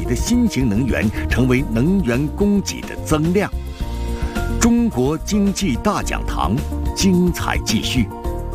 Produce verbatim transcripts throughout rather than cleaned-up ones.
的新型能源成为能源供给的增量。中国经济大讲堂精彩继续。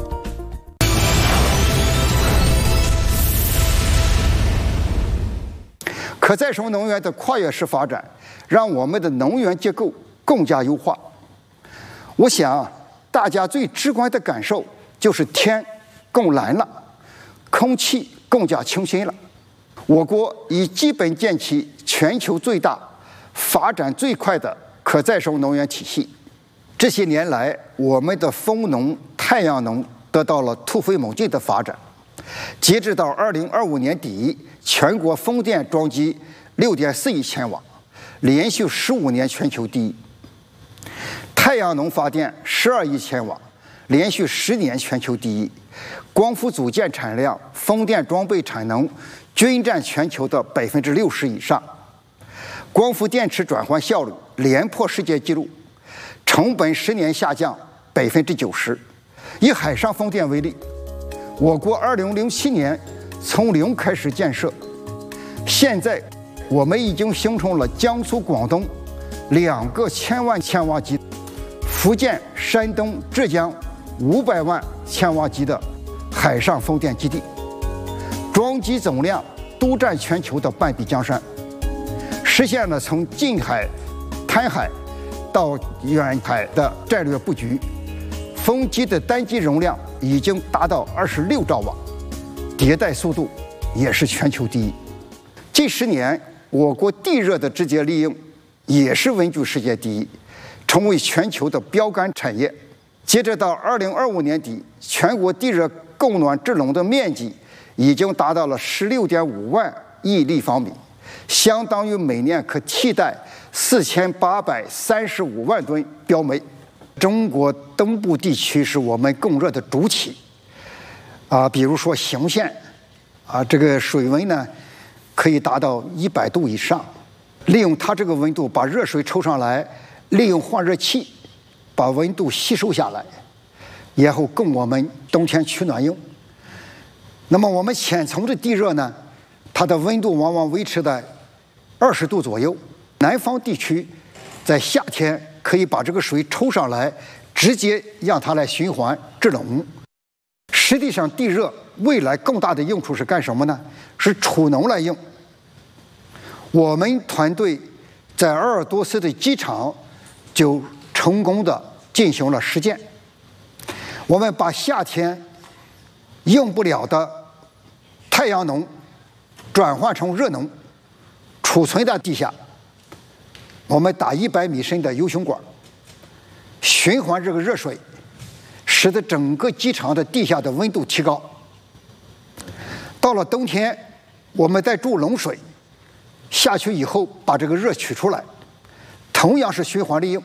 可再生能源的跨越式发展，让我们的能源结构更加优化。我想，大家最直观的感受就是天更蓝了，空气更加清新了。我国已基本建起全球最大、发展最快的可再生能源体系。这些年来，我们的风能、太阳能得到了突飞猛进的发展。截至到二零二五年底，全国风电装机六点四亿千瓦，连续十五年全球第一。太阳能发电十二亿千瓦，连续十年全球第一。光伏组件产量、风电装备产能均占全球的百分之六十以上。光伏电池转换效率连破世界纪录，成本十年下降百分之九十。以海上风电为例，我国二零零七年从零开始建设，现在我们已经形成了江苏、广东两个千万千瓦级，福建、山东、浙江五百万千瓦级的海上风电基地，装机总量都占全球的半壁江山，实现了从近海、滩海到远海的战略布局。风机的单机容量已经达到二十六兆瓦，迭代速度也是全球第一。近十年，我国地热的直接利用也是稳居世界第一，成为全球的标杆产业。截止到二零二五年底，全国地热供暖制冷的面积已经达到了十六点五万亿立方米，相当于每年可替代四千八百三十五万吨标煤。中国东部地区是我们供热的主体，啊，比如说邢县，啊，这个水温呢可以达到一百度以上，利用它这个温度把热水抽上来，利用换热器把温度吸收下来，然后供我们冬天取暖用。那么我们浅层的地热呢，它的温度往往维持在二十度左右。南方地区在夏天可以把这个水抽上来，直接让它来循环制冷。实际上，地热未来更大的用处是干什么呢？是储能来用。我们团队在鄂尔多斯的机场就成功的进行了实践。我们把夏天用不了的太阳能转换成热能，储存在地下。我们打一百米深的 U 型管，循环这个热水，使得整个机场的地下的温度提高。到了冬天，我们再注冷水下去以后，把这个热取出来，同样是循环利用，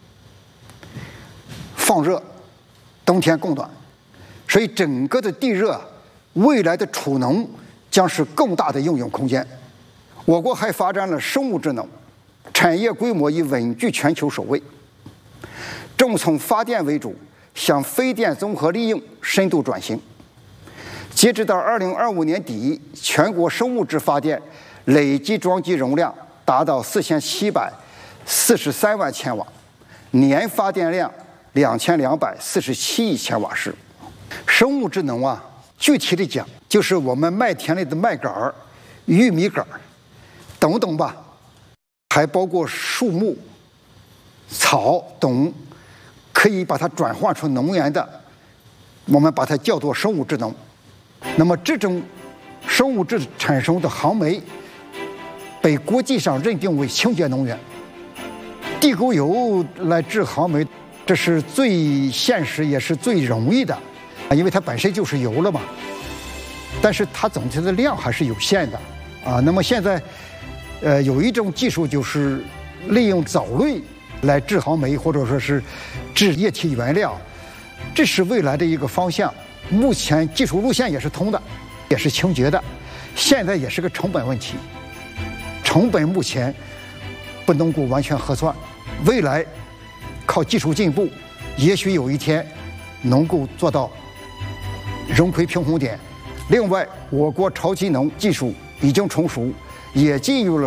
放热，冬天供暖。所以整个的地热未来的储能将是更大的应用空间。我国还发展了生物智能，产业规模已稳居全球首位，正从发电为主向非电综合利用深度转型。截止到二零二五年底，全国生物质发电累计装机容量达到四千七百四十三万千瓦，年发电量两千两百四十七亿千瓦时。生物智能啊，具体的讲，就是我们麦田里的麦秆儿、玉米杆儿等等吧，还包括树木、草等，可以把它转化出能源的，我们把它叫做生物智能。那么这种生物质产生的航煤被国际上认定为清洁能源。地沟油来制航煤，这是最现实也是最容易的，因为它本身就是油了嘛。但是它总体的量还是有限的啊。那么现在，呃，有一种技术就是利用藻类来制航煤，或者说是制液体原料，这是未来的一个方向。目前技术路线也是通的，也是清洁的，现在也是个成本问题。成本目前不能够完全核算，未来靠技术进步，也许有一天能够做到融亏平衡点。另外，我国超级能技术已经成熟，也进入了